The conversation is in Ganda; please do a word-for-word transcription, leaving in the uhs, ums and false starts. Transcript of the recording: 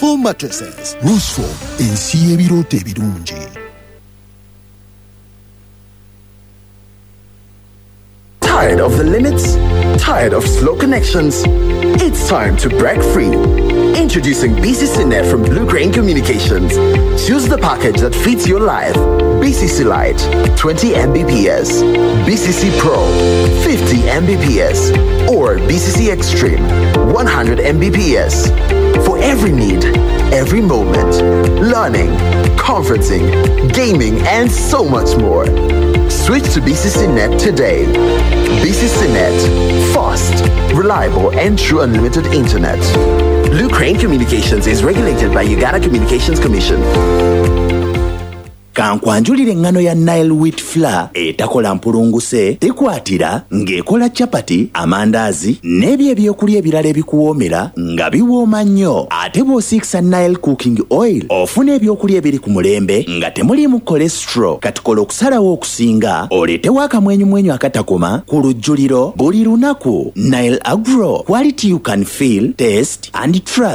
Foam mattresses. Roseform, ensi y'ebirooto ebirungi. Tired of the limits? Tired of slow connections? It's time to break free. Introducing B C C Net from Blue Crane Communications. Choose the package that fits your life. B C C Lite, twenty megabits per second. B C C Pro, fifty megabits per second. Or B C C Extreme, one hundred megabits per second. For every need, every moment. Learning, conferencing, gaming, and so much more. Switch to B C C Net today. B C C Net. Fast, reliable, and true unlimited internet. Blue Crane Communications is regulated by Uganda Communications Commission. Kankwanjulire ngano ya Nile wheat flour etakola mpulunguse tekwatira ng'ekola chapati, amandazi n'ebyo ebyokulya ebirala ebikuwoomera nga biwooma nnyo. Ate bw'osiikisa Nile cooking oil ofuna ebyokulya ebiri ku mulembe nga temuliimu cholesterol. Katukola okusalawo okusinga oleetewo akamwenyumwenyu akatakoma ku lujjuliro buli lunaku. Nile Agro, quality you can feel, taste and trust.